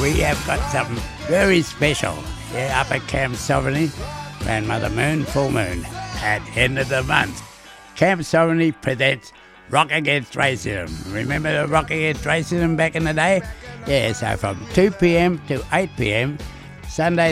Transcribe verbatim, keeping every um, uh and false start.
we have got something very special. Yeah, up at Camp Sovereignty, Grandmother Moon, full moon, at end of the month. Camp Sovereignty presents Rock Against Racism. Remember the Rock Against Racism back in the day? Yeah, so from two p.m. to eight p.m, Sunday